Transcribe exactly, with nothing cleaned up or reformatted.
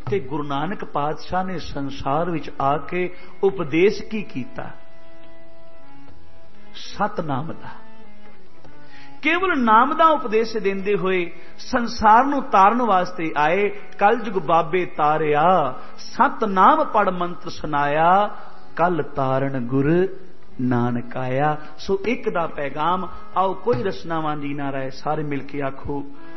ते गुरु नानक पातशाह ने संसार विच आके उपदेश की कीता? सतनाम दा। केवल नाम दा उपदेश देंदे हुए संसार नूं तारन वास्ते आए। कलयुग बाबे तारिया, सतनाम पढ़ मंत्र सुनाया, कल तारण गुरु नानक आया। सो एक दा पैगाम। आओ कोई रसना वांझी ना रहे, सारे मिल के आखो